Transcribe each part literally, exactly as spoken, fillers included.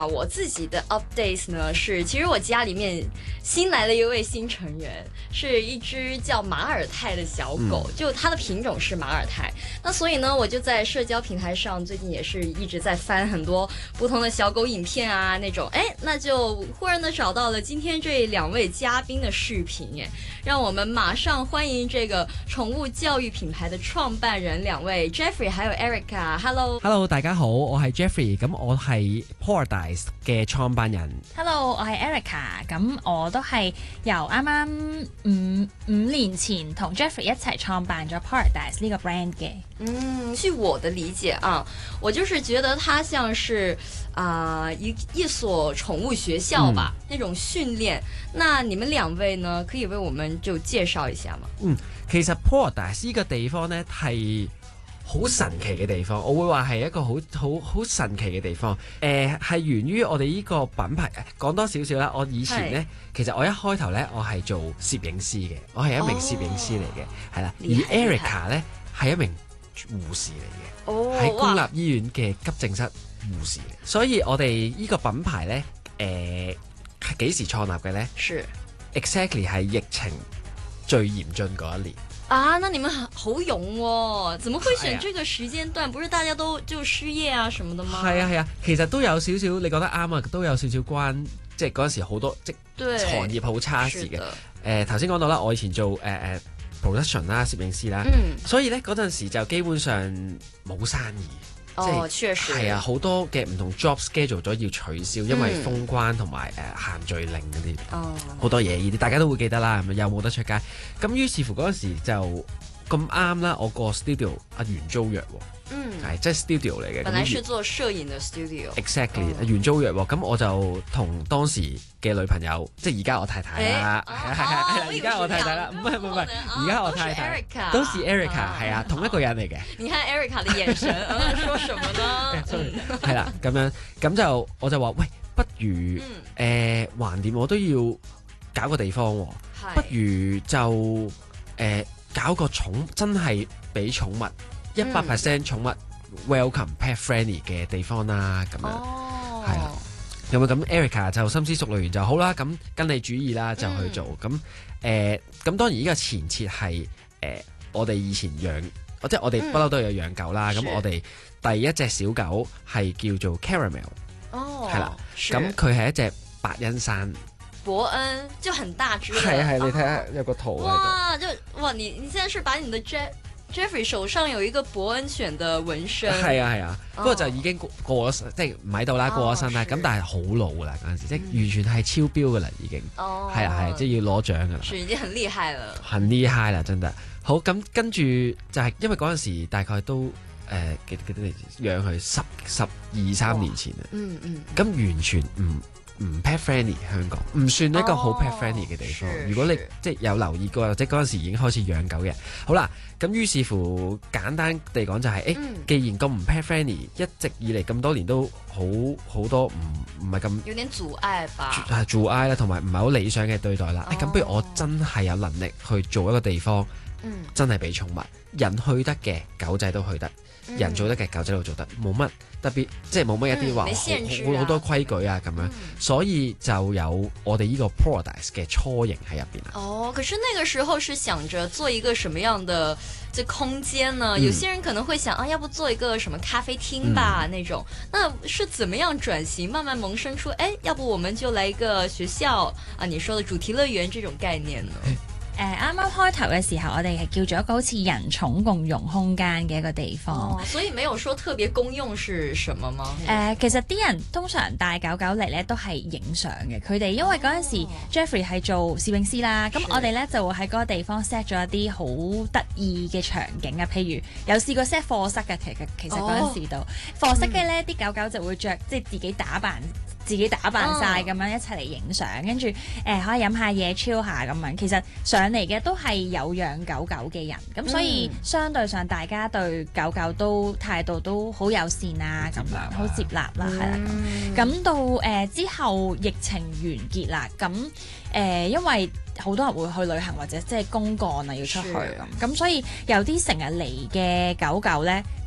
我自己的 updates 呢是，其实我家里面新来了一位新成员，是一只叫马尔泰的小狗，嗯、就它的品种是马尔泰。那所以呢，我就在社交平台上最近也是一直在翻很多不同的小狗影片啊那种，哎，那就忽然的找到了今天这两位嘉宾的视频，哎，让我们马上歡迎這個寵物教育品牌的創辦人兩位 Jeffrey 還有 Erica。Hello，Hello， 大家好，我係 Jeffrey，咁我係 Paradise嘅創辦人。 Hello， 我係 Erica， 咁我都係由啱啱五五年前同 Jeffrey 一齊創辦咗 Paradise 呢個 brand 嘅。 嗯，據我的理解啊，我就是覺得它像是啊、呃、一一所寵物學校吧，嗯、那種訓練。那你們兩位呢，可以為我們就介紹一下嗎？ 嗯，其實 Paradise 呢個地方呢係好神奇嘅地方，我會話係一個好好好神奇嘅地方。誒、呃，係源於我哋呢個品牌。講多少少啦，我以前呢，其實我一開頭呢，我係做攝影師嘅，我係一名攝影師嚟嘅，係啦、哦。而 Erica 呢，係一名護士嚟嘅，喺、哦、公立醫院嘅急症室護士嚟。所以我哋呢個品牌呢，誒係幾時創立嘅呢？ 是 exactly 係疫情最嚴峻嗰一年。 啊，那你們好勇哦！怎麼會選這個時間段？不是大家都就失業啊什麼的嗎？ 係啊係啊，其實都有少少，你覺得啱啊，都有少少關，即係嗰陣時好多即係行業好差事嘅。誒頭先講到啦，我以前做誒誒、呃、production 啦，攝影師啦，嗯、所以咧嗰陣時就基本上冇生意。 哦，確實係啊，好多嘅唔同 job schedule 咗要取消，因為封關同埋誒限聚令嗰啲，哦，好多嘢呢啲大家都會記得啦，係咪又冇得出街？咁於是乎嗰陣時就咁啱啦，我個 studio 阿原租約喎，嗯，係即係 studio 嚟嘅。 本來是做攝影嘅 studio。Exactly， 阿原租約喎，咁我就同當時嘅女朋友，即係而家我太太啦，係係係，而家我太太啦，唔係唔係唔係，而家我太太都是 Erica， 係啊，同一個人嚟嘅。 你看 Erica 的眼神，嗯，說什麼呢？ 係啦，咁樣咁就我就話喂，不如誒橫掂我都要搞個地方喎，不如就誒搞個寵，真係俾寵物一百 percent 寵物 welcome pet friendly 嘅地方啦，咁樣係啦。咁啊咁 Erica 就深思熟慮完就好啦，咁跟你主意啦，就去做。咁誒咁當然呢個前設係誒我哋以前養，即係我哋不嬲都有養狗啦。咁、嗯、我哋第一隻小狗係叫做 Caramel， 哦，係啦。咁佢係一隻白恩山。 伯恩就很大隻， 係係，你睇下有個圖喺度。 哇，就哇，你你現在是把你的 Jeff Jeffrey 手上有一個伯恩犬的紋身。係啊係啊，不過就已經過過咗，即係唔喺度啦，過咗身啦。咁但係好老噶啦嗰陣時，即係完全係超標噶啦已經。哦，係啊係，即係要攞獎噶啦。 是已經很厲害了。 很厲害啦，真的。好，咁跟住就係因為嗰陣時大概都誒幾幾多年養佢十十二三年前啊。嗯嗯。咁完全唔。唔 pet friendly 香港唔算一個好 pet friendly 嘅地方。哦、如果你即係有留意過，或者嗰陣時已經開始養狗嘅，好啦，咁於是乎簡單地講就係、是，誒、嗯，既然咁唔 pet friendly，一直以嚟咁多年都好好多唔唔係咁有點阻礙吧， 係阻礙啦，同埋唔係好理想嘅對待啦。咁、哦哎、不如我真係有能力去做一個地方，嗯、真係俾寵物人去得嘅狗仔都去得。人做得嘅狗仔都做得，冇乜特別，即係冇乜一啲話好好多規矩啊咁樣，嗯、所以就有我哋呢個 Paradise 嘅雛形喺入邊啊。 哦，可是那個時候是想着做一個什麼樣的這空間呢？嗯、有些人可能會想啊，要不做一個什麼咖啡廳吧，嗯、那種，那是怎麼樣轉型，慢慢萌生出，誒，要不我們就來一個學校啊？你說的主題樂園這種概念呢？ 誒啱啱開頭嘅時候，我哋係叫做一個好似人寵共融空間嘅一個地方。 哦，所以沒有說特別功用是什麼嗎？ 誒、呃，其實啲人通常帶狗狗嚟咧都係影相嘅。佢哋因為嗰陣時、哦、Jeffrey 係做攝影師啦，咁我哋咧就會喺嗰個地方 set 咗一啲好得意嘅場景啊。譬如有試過 set 課室嘅，其實其實嗰陣時度課室嘅咧，啲、嗯、狗狗就會着即係自己打扮。自己打扮晒咁樣一齊嚟影相，跟住誒可以飲下嘢 chill 下咁樣。其實上嚟嘅都係有養狗狗嘅人，咁、嗯、所以相對上大家對狗狗都態度都好友善啊，咁樣好接納啦，係啦咁。咁到誒、呃、之後疫情完結啦，咁誒、呃、因為好多人會去旅行或者即係公幹啊要出去咁，咁是所以有啲成日嚟嘅狗狗咧。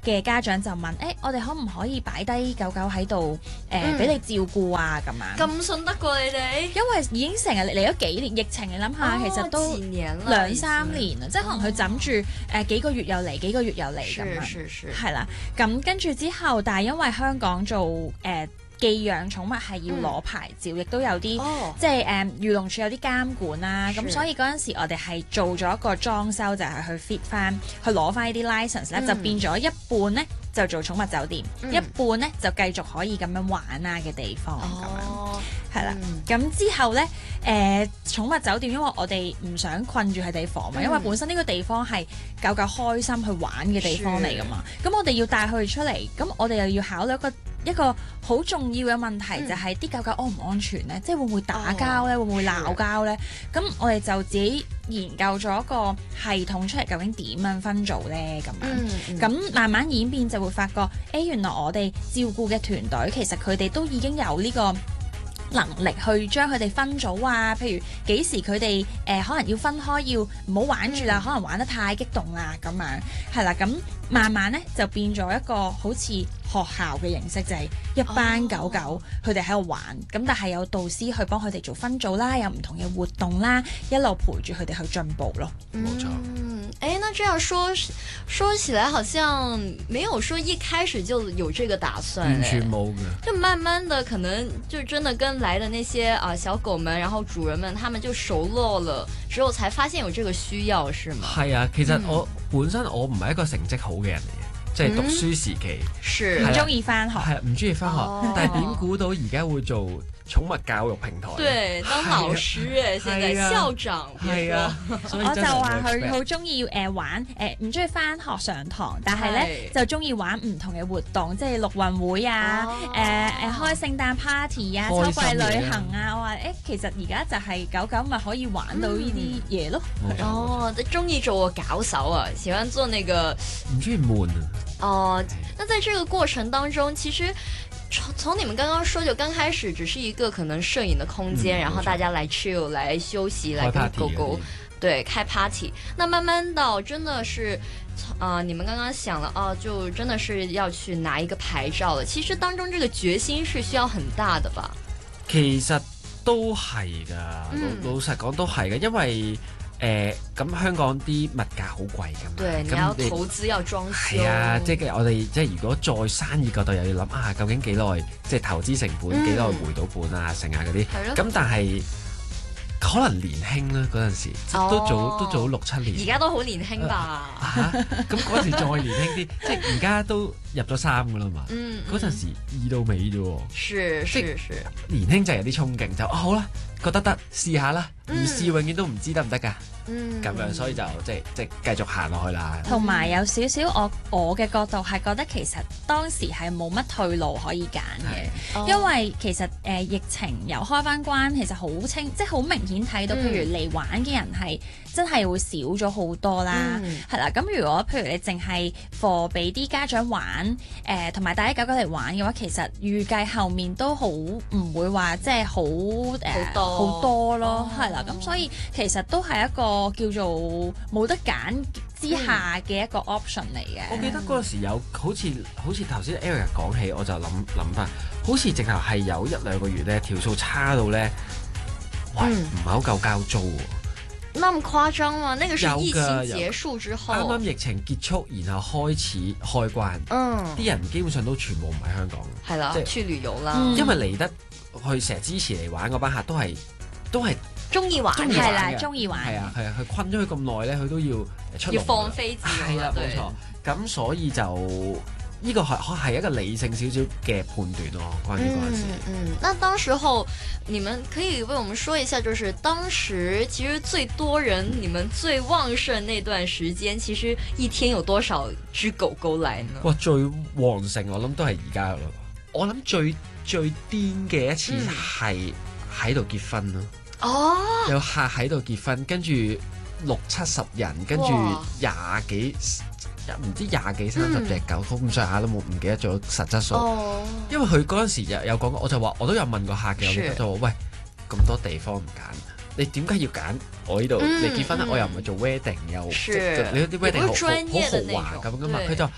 嘅家長就問：誒、欸，我哋可唔可以擺低狗狗喺度誒俾你照顧啊？咁樣咁信得過你哋？ 因為已經成日嚟咗幾年疫情，你諗下，其實都兩三年啦，即係可能佢枕住誒幾個月又嚟，幾個月又嚟咁樣，係啦。咁跟住之後，但係因為香港做誒、呃、寄養寵物係要攞牌照，亦、嗯、都有啲、哦、即係誒漁農署有啲監管啦。咁所以嗰陣時我哋係做咗一個裝修，就係、是、去 fit 翻，去攞翻呢啲 license 咧、嗯，就變咗一半咧就做寵物酒店，嗯、一半咧就繼續可以咁樣玩啊嘅地方咁樣。係啦，咁、嗯、之後咧，誒、呃、寵物酒店，因為我哋唔想困住喺地方嘛，嗯、因為本身呢個地方係狗狗開心去玩嘅地方嚟噶嘛，咁我哋要帶佢哋出嚟，咁我哋又要考慮一個一個好重要嘅問題，嗯、就係啲狗狗安唔安全咧？即係會唔會打交咧？哦、會唔會鬧交咧？咁我哋就自己研究咗一個系統出嚟，究竟點樣分組咧？咁樣，咁、嗯、慢慢演變就會發覺，誒、欸、原來我哋照顧嘅團隊其實佢哋都已經有呢、這個能力去將佢哋分組啊，譬如幾時佢哋誒可能要分開，要唔好玩住啦，嗯、可能玩得太激動啦咁樣，係啦，咁慢慢咧就變咗一個好似學校嘅形式，就係、是、一班狗狗佢哋喺度玩，咁但係有導師去幫佢哋做分組啦，有唔同嘅活動啦，一路陪住佢哋去進步咯。 冇錯。 嗯，誒，那這樣說說起來，好像沒有說一開始就有這個打算， 完全冇嘅， 就慢慢的可能就真的跟來的那些啊、呃、小狗們，然後主人們，他們就熟絡了之後，才發現有這個需要，是嗎？ 係啊，其實我、嗯、本身我唔係一個成績好嘅人嚟嘅。即係讀書時期， 唔中意返學， 係唔中意返學，哦、但係點估到而家會做寵物教育平台？ 對，當老師誒，現在校長， 係啊， 我就話佢好中意誒玩誒，唔中意返學上堂，但係咧就中意玩唔同嘅活動，即係陸運會啊，誒誒、哦呃、開聖誕 party 啊，秋季旅行啊，我話誒、欸，其實而家就係狗狗咪可以玩到呢啲嘢咯。 嗯、哦，你中意做個搞手啊，喜歡做那個， 唔中意悶啊。 哦、呃，那在這個過程當中，其實從從你們剛剛說，就剛開始只是一個可能攝影的空間，嗯、然後大家來 chill 來休息，來跟狗狗對開 party。那慢慢到真的是，啊、呃，你們剛剛想了，哦、呃，就真的是要去拿一個牌照了。其實當中這個決心是需要很大的吧？ 其實都係噶，嗯、老老實講都係嘅，因為。誒咁、呃、香港啲物價好貴㗎嘛， 對，你要投資要裝修， 係啊，即係我哋即係如果再生意角度又要諗啊，究竟幾耐即係投資成本幾耐、嗯、回到本啊，剩啊嗰啲，咁的但係可能年輕啦嗰陣時，哦、都早都早六七年， 而家都好年輕吧？ 咁嗰陣時再年輕啲，即係而家都入咗三㗎啦嘛，嗰陣、嗯、時二到尾啫喎， 是是是， 年輕就有啲衝勁，就、哦、好啦。覺得得試下啦，唔試永遠都唔知得唔得㗎。嗯，咁樣所以就即係即係繼續行落去啦。 同埋有少少我我嘅角度係覺得其實當時係冇乜退路可以揀嘅，因為其實誒、呃、疫情又開翻關，其實好清即係好明顯睇到，譬如嚟玩嘅人係真係會少咗好多啦，係啦、嗯。咁如果譬如你淨係 for 俾啲家長玩，誒同埋帶啲狗狗嚟玩嘅話，其實預計後面都好唔會話即係好誒。呃好多咯，係啦、哦，咁所以其實都係一個叫做冇得揀之下嘅一個 option 嚟嘅。 我記得嗰陣時有好似好似頭先 Eric 講起，我就諗諗翻，好似直頭係有一兩個月咧條數差到咧，喂唔係好夠交租喎。 那麼誇張嗎？那個是疫情結束之後，啱啱疫情結束，然後開始開關，嗯，啲人基本上都全部唔喺香港， 係啦，即係去旅遊啦， 嗯、 因為嚟得。去成日支持嚟玩嗰班客都係都係中意玩， 係啦，中意玩， 係啊係啊，佢困咗佢咁耐咧，佢都要出要放飛自我， 係啦冇錯。咁所以就呢、這個係係一個理性少少嘅判斷咯，關於嗰陣時。 嗯嗯，那當時候你們可以為我們說一下，就是當時其實最多人，你們最旺盛那段時間，其實一天有多少隻狗狗來呢？ 哇，最旺盛我諗都係而家啦。我諗最最癲嘅一次係喺度結婚咯，哦、嗯，有客喺度結婚，跟住六七十人，跟住廿幾唔知廿幾三十隻狗，好咁上下都冇，唔記得咗實質數。哦、因為佢嗰陣時有有講過，我就話我都有問過客嘅，是就話喂，咁多地方唔揀，你點解要揀我呢度嚟、嗯、結婚啊？嗯、我又唔係做 wedding，又是即你啲 wedding 好好豪華咁噶嘛，佢就。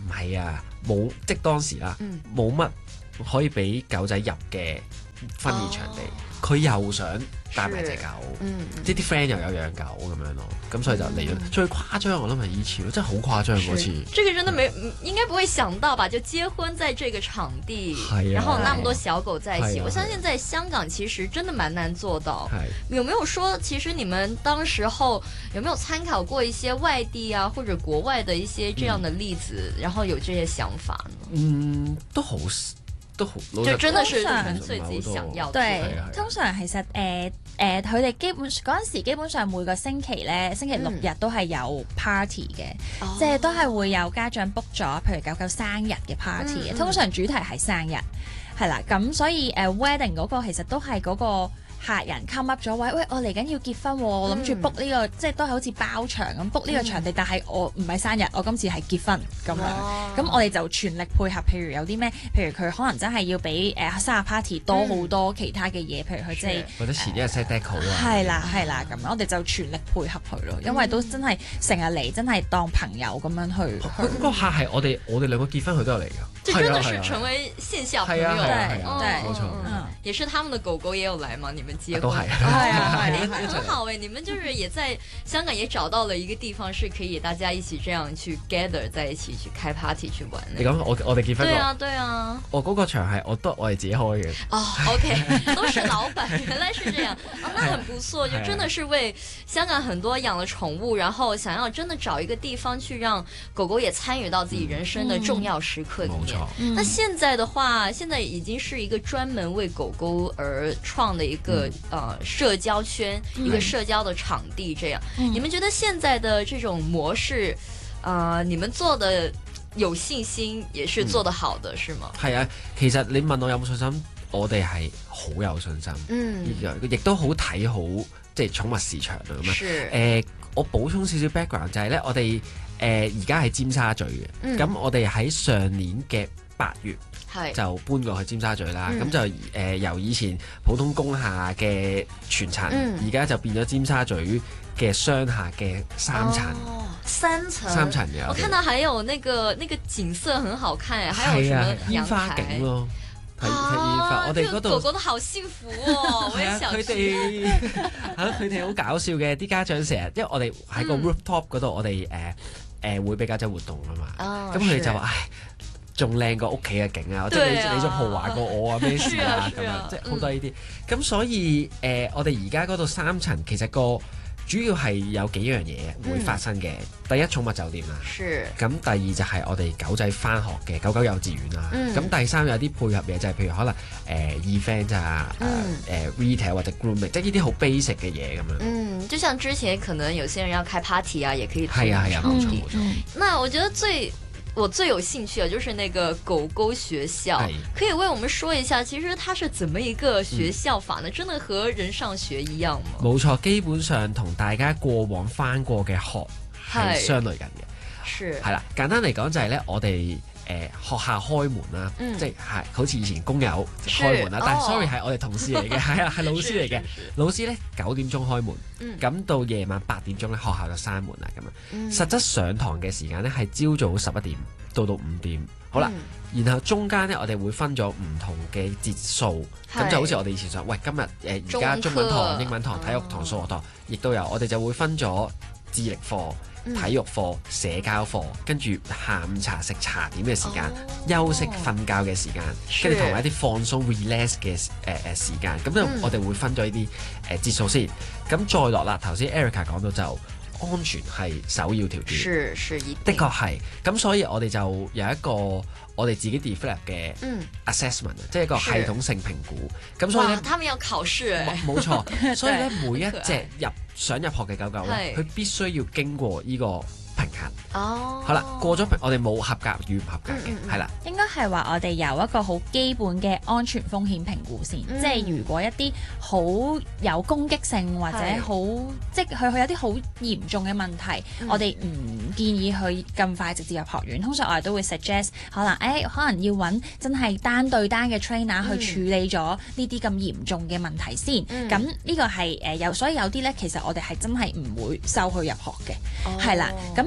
唔係啊，冇即當時啦，冇乜、嗯、可以俾狗仔入嘅訓練場地，佢、哦、又想帶埋隻狗，即啲 friend 又有養狗咁樣咯，咁所以就嚟咗。嗯、最誇張我諗係依次咯，真係好誇張嗰次。 這個真的沒，應該不會想到吧？就結婚在這個場地，啊、然後那麼多小狗在一起，啊、我相信在香港其實真的蠻難做到。啊、有沒有說，其實你們當時候有沒有參考過一些外地啊或者國外的一些這樣的例子，嗯、然後有這些想法呢？ 嗯，都好。都好， 就真的是純粹自己想要。 對，通常其實誒誒，佢哋基本嗰陣時基本上每個星期咧，星期六日都係有 party 嘅，嗯、即係都係會有家長 book 咗，譬如狗狗生日嘅 party 嘅。嗯、通常主題係生日，係啦，咁所以誒、uh, wedding 嗰個其實都係嗰個客人 come up 咗，喂喂，我嚟緊要結婚喎，我諗住 book 呢個，即係都係好似包場咁 book 呢個場地，嗯、但係我唔係生日，我今次係結婚咁樣，咁、哦、我哋就全力配合。譬如有啲咩，譬如佢可能真係要比誒生日 party 多好多其他嘅嘢，嗯、譬如佢即係或者前一日 set deco 啊， 係啦係啦咁，我哋就全力配合佢咯，因為都真係成日嚟，真係當朋友咁樣去。 嗰個客係我哋我哋兩個結婚佢都有嚟㗎。 就真的是成為線下朋友， 對對， 冇錯， 也是他們的狗狗也有來嘛？你們結婚都係， 很好誒！你們就是也在香港也找到了一個地方，是可以大家一起這樣去 gather 在一起去開 party 去玩。 你講我我哋結婚， 對啊對啊， 我嗰個場係我都我哋自己開嘅。 哦，OK，都是老闆，原來是這樣，啊，那很不錯，就真的是為香港很多養了寵物，然後想要真的找一個地方去讓狗狗也參與到自己人生的重要時刻裡面。嗯、那現在的話，現在已經是一個專門為狗狗而創的一個、嗯、呃社交圈，嗯、一個社交的場地。這樣，嗯、你們覺得現在的這種模式，呃，你們做的有信心，也是做得好的，嗯、是嗎？係啊，其實你問我有冇信心，我哋係好有信心，嗯，亦都好睇好即係寵物市場啊咁啊。誒、呃，我補充少少 background 就係咧，我哋。誒而家喺尖沙咀嘅，咁、嗯、我哋喺上年嘅八月就搬過去尖沙咀啦，咁、嗯、就誒、呃、由以前普通工廈嘅全層，而家、嗯、就變咗尖沙咀嘅商廈嘅三層。哦， 三層。 三層嘅。 我看到還有那個那個景色很好看誒，還有什麼煙花景咯。 啊！ 我哋嗰度狗狗都好幸福哦，我也想去。 佢哋好搞笑嘅，啲家長成日，因為我哋喺個 rooftop 嗰度，我哋誒誒會俾家長活動啊嘛。咁佢哋就話：唉，仲靚過屋企嘅景啊！即係你你仲豪華過我啊？咩事啊？咁樣即係好多呢啲。咁所以誒，我哋而家嗰度三層其實個主要係有幾樣嘢會發生嘅。第一，寵物酒店啦。是。咁第二就係我哋狗仔返學嘅狗狗幼稚園啦。咁第三有啲配合嘢就係譬如可能誒 event 啊、誒 retail 或者 grooming，即係呢啲好 basic 嘅嘢咁樣。嗯， 就像之前可能有些人要開 party 啊，也可以。 係啊係啊，冇錯冇錯。 那我覺得最我最有興趣嘅就是那個狗狗學校，可以為我們說一下，其實它是怎麼一個學校法呢？真的和人上學一樣嗎？ 冇錯，基本上同大家過往返過嘅學係相類近嘅。是係啦，簡單嚟講就係咧，我哋誒學校開門啦，即係好似以前工友開門啦，但係 sorry 係我哋同事嚟嘅，係啊係老師嚟嘅，老師咧九點鐘開門，咁到夜晚八點鐘咧學校就閂門啦咁樣。實質上堂嘅時間咧係朝早十一點到到五點，好啦，然後中間咧我哋會分咗唔同嘅節數，咁就好似我哋以前上，喂今日誒而家中文堂、英文堂、體育堂、數學堂，亦都有，我哋就會分咗智力課、體育課、社交課，跟住下午茶食茶點嘅時間，休息瞓覺嘅時間，跟住同埋一啲放鬆 relax 嘅誒誒時間，咁就我哋會分咗呢啲誒節數先，咁再落啦。頭先 Erica 講到就安全係首要條件， 是是一定的確係，咁所以我哋就有一個我哋自己 develop 嘅 assessment，即係一個系統性評估。咁所以咧， 他們要考試， 冇錯。所以咧，每一隻入想入學嘅狗狗咧，佢必須要經過呢個評核。哦，好啦，過咗評，我哋冇合格與唔合格嘅，係啦。 應該係話我哋有一個好基本嘅安全風險評估先，即係如果一啲好有攻擊性或者好即係佢佢有啲好嚴重嘅問題，我哋唔建議佢咁快直接入學院。通常我哋都會 suggest 可能誒可能要揾真係單對單嘅 trainer 去處理咗呢啲咁嚴重嘅問題先。咁呢個係誒有，所以有啲咧其實我哋係真係唔會收佢入學嘅，係啦。咁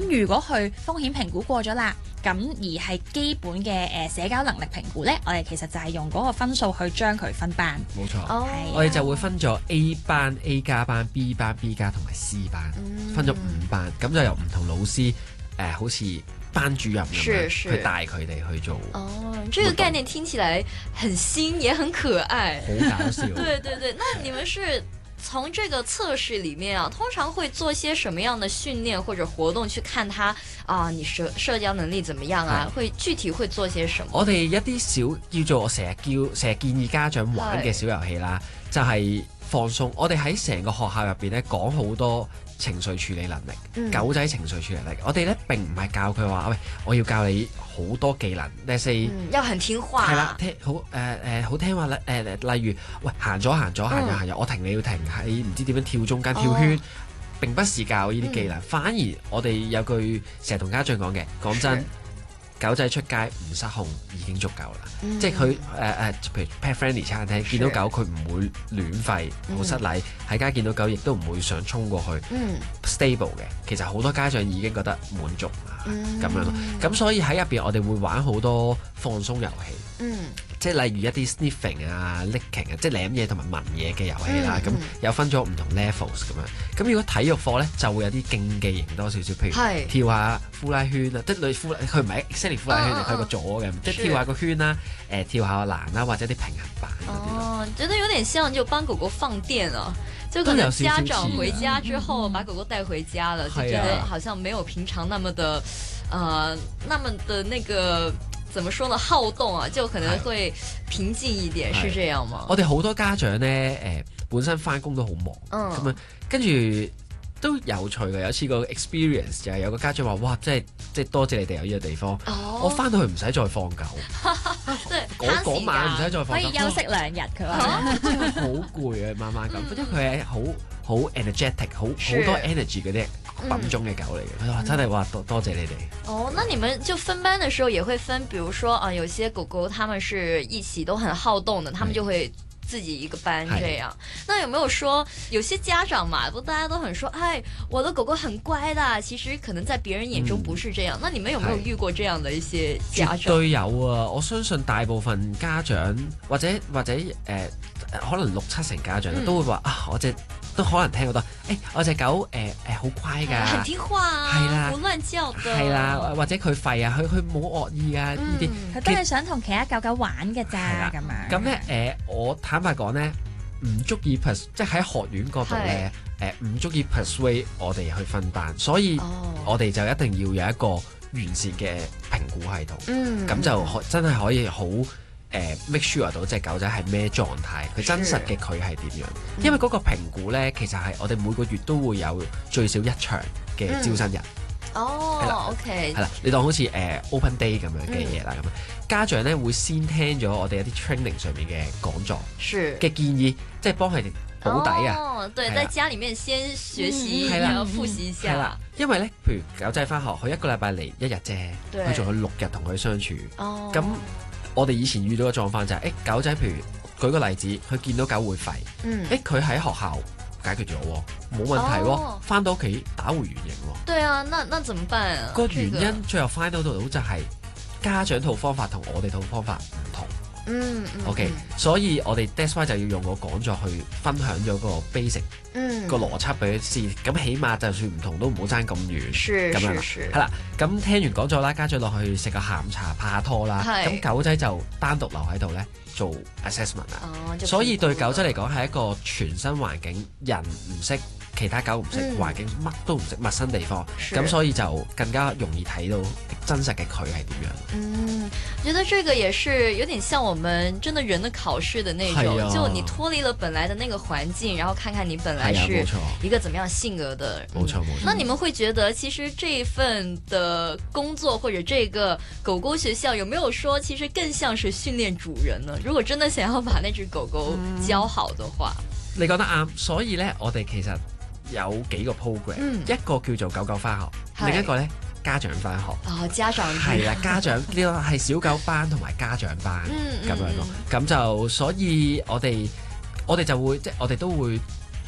咁如果佢風險評估過咗啦，咁而係基本嘅誒、呃、社交能力評估咧，我哋其實就係用嗰個分數去將佢分班。 冇錯， 哦， 我哋就會分咗 A 班、A 加班、B 班、B 加同埋 C 班， 嗯分咗五班，咁就由唔同老師誒、呃，好似班主任咁樣去帶佢哋去做。 哦，這個概念聽起來很新，也很可愛， 好搞笑。 對對對，那你們是從這個測試裡面啊，通常會做些什麼樣的訓練或者活動去看他啊？你社社交能力怎麼樣啊？會具體會做些什麼？ 我哋一啲小叫做我成日叫成日建議家長玩嘅小遊戲啦，就係放鬆。我哋喺成個學校入邊咧講好多情緒處理能力，嗯、狗仔情緒處理能力。我哋咧並唔係教佢話喂，我要教你好多技能，例如、 嗯、要很聽話， 係啦，聽好誒誒、呃、好聽話咧誒，例如喂行咗行咗行咗行咗，我停你要停，喺唔知點樣跳中間跳圈，哦、並不是教呢啲技能，嗯、反而我哋有句成日同家長講嘅，講真。狗仔出街唔失控已經足夠啦，嗯、即係佢誒誒，譬如 pet friendly 餐廳見到狗佢唔會亂吠，好失禮；喺街見到狗亦都唔會想衝過去、嗯、，stable 嘅。其實好多家長已經覺得滿足啦，咁、嗯、樣咯。咁所以喺入邊我哋會玩好多放鬆遊戲。嗯即係例如一啲 sniffing 啊、licking 啊，即係舐嘢同埋聞嘢嘅遊戲啦。咁、嗯、有分咗唔同 levels 咁樣。咁如果體育課咧，就會有啲競技型多少少，譬如跳下呼啦圈啊，即係類呼啦，佢唔係 exactly 呼啦圈，佢係個咗嘅，即係跳下個圈啦，誒、呃、跳下個欄啦，或者啲平衡板嗰啲。 哦，覺得有點像就幫狗狗放電啊，就可能家長回家之後把狗狗帶回家了，就覺得好像沒有平常那麼的，呃，那麼的那個。怎麼說呢？好動啊，就可能會平靜一點，是這樣嗎？ 我哋好多家長呢，誒、呃，本身翻工都好忙，咁啊、嗯，跟住都有趣嘅。有次個 experience 就係有個家長話：哇，即係即係多謝你哋有呢個地方，哦、我翻到去唔使再放狗，嗰嗰晚唔使再放狗， 可以休息兩日。佢話、 哦、真係好攰啊，慢慢咁，因為佢係好好 energetic， 好好多 energy 嗰啲。品種嘅狗嚟嘅，佢話、嗯、真係話多多謝你哋。 哦，那你們就分班的時候也會分，比如說啊，有些狗狗他們是一起都很好動的，他們就會自己一個班這樣。那有沒有說有些家長嘛，不大家都很說，哎，我的狗狗很乖的，其實可能在別人眼中不是這樣。嗯、那你們有沒有遇過這樣的一些家長？絕對有啊！我相信大部分家長或者或者誒、呃，可能六七成家長都會話、嗯、啊，我隻。都可能聽好多，誒、欸，我隻狗誒誒好乖㗎， 很聽話啊，係啦，冇亂叫嘅， 係啦，或者佢吠啊，佢佢冇惡意啊呢啲， 佢都係想同其他狗狗玩嘅咋咁樣。 咁咧誒，我坦白講咧，唔足以 pers，即係喺學院角度咧，誒唔足以 persuade 我哋去分班，所以我哋就一定要有一個完善嘅評估系統，咁、嗯、就可真係可以好。誒、uh, make sure 到隻狗仔係咩狀態，佢真實嘅佢係點樣？嗯、因為嗰個評估咧，其實係我哋每個月都會有最少一場嘅招新人。 嗯、哦，係啦 OK， 係啦，你當好似誒、uh, open day 咁樣嘅嘢啦，咁、嗯、家長咧會先聽咗我哋一啲 training 上面嘅講座嘅建議，即係幫佢哋保底啊。 哦，對，在家裡面先學習，係啦、嗯，複習一下。係啦， 因為咧，譬如狗仔返學，佢一個禮拜嚟一日啫，佢仲有六日同佢相處。哦，咁。我哋以前遇到嘅狀況就係、是，誒、欸、狗仔，譬如舉個例子，佢見到狗會吠，誒佢喺學校解決咗喎，冇問題喎，翻到屋企打回原形喎。 對啊，那那怎麼辦啊？ 個原因最後 find out 到就係家長套方法同我哋套方法唔同。嗯，嗯 OK，嗯所以我哋 that's why 就要用個講座去分享咗個 basic，嗯，個邏輯俾佢知，咁起碼就算唔同都唔好爭咁遠，咁樣啦，係啦，咁聽完講座啦，家長落去食個下午茶，拍下拖啦，咁狗仔就單獨留喺度咧做 assessment 啦，哦、所以對狗仔嚟講係一個全新環境，人唔識。其他狗唔識環境，乜都唔識，陌生地方，咁所以就更加容易睇到真實嘅佢係點樣。 嗯，覺得這個也是有點像我們真的人的考試的那種，啊、就你脫離了本來的那個環境，然後看看你本來是一個怎麼樣性格的。 冇錯冇錯。 那你們會覺得其實這一份的工作或者這個狗狗學校有沒有說其實更像是訓練主人呢？如果真的想要把那隻狗狗教好的話，嗯、 你講得啱。所以呢，我哋其實。有幾個 program，、嗯、一個叫做狗狗返學，是另一個咧家長返學。 哦，家長係啦，家長呢個係小狗班同埋家長班咁、嗯、樣咯。咁、嗯、就所以我哋我哋就會即係我哋都會睇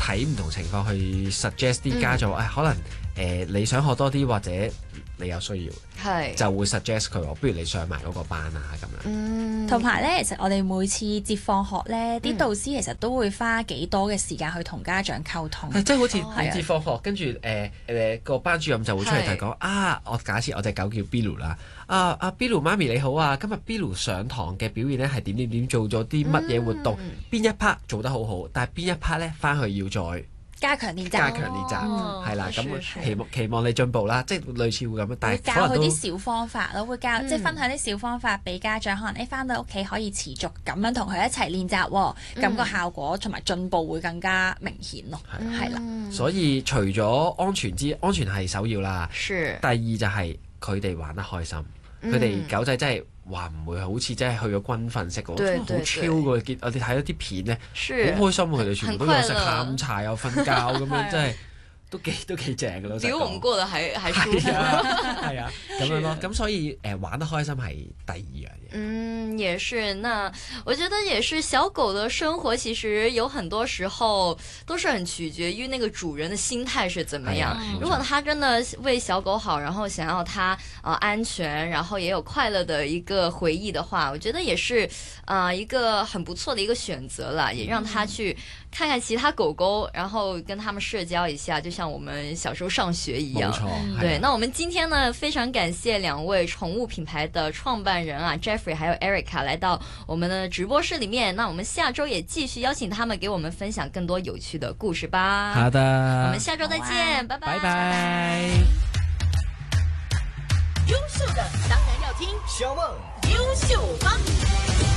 睇唔同情況去 suggest 啲家長，誒、嗯哎、可能誒、呃、你想學多啲或者你有需要，係就會 suggest 佢話，不如你上埋嗰個班啊咁樣。 同埋咧，其實我哋每次接放學咧，啲、嗯、導師其實都會花幾多嘅時間去同家長溝通。 即係好似你接放學，哦、跟住誒誒個班主任就會出嚟同佢講啊，我假設我隻狗叫 Billu 啦，啊啊 Billu 媽咪你好啊，今日 Billu 上堂嘅表現咧係點點點，做咗啲乜嘢活動，邊、嗯、一 part 做得好好，但係邊一 part 咧翻去要再加強練習， 加強練習，係啦，咁期望期望你進步啦，即係類似會咁樣，但係教佢啲小方法咯，會教、嗯、即係分享啲小方法俾家長，可能你翻到屋企可以持續咁樣同佢一齊練習，咁、嗯、個效果同埋進步會更加明顯咯，係啦、 嗯。所以除咗安全之安全係首要啦，第二就係佢哋玩得開心，佢哋、嗯、狗仔真係。話唔會好似真係去咗軍訓式喎，好超㗎！見我哋睇咗啲片咧，好開心啊！佢哋全部都有食下午茶又瞓覺咁樣，真係都幾都幾正㗎咯。 比我們過得還還舒服。 係啊，咁樣咯。咁所以誒、呃、玩得開心係第二樣嘢。 嗯，也是。那我覺得也是，小狗的生活其實有很多時候都是很取決於那個主人的心態是怎麼樣。嗯、如果他真的為小狗好，然後想要它呃安全，然後也有快樂的一個回憶的話，我覺得也是呃一個很不錯的一個選擇啦，也讓他去看看其他狗狗，然後跟他們社交一下，就像我們小時候上學一樣。冇錯。對，那我們今天呢，非常感謝兩位寵物品牌的創辦人啊 Jeffrey 還有 Erica 來到我們的直播室裏面。那我們下周也繼續邀請他們給我們分享更多有趣的故事吧。 好的， 我們下周再見，啊、拜拜。 拜拜。 優秀的當然要聽，小夢優秀幫。